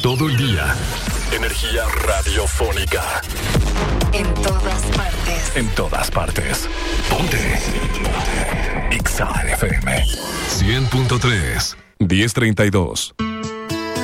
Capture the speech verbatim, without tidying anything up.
todo el día. Energía radiofónica. En todas partes. En todas partes. Ponte. Ponte. X A F M. cien punto tres. diez treinta y dos.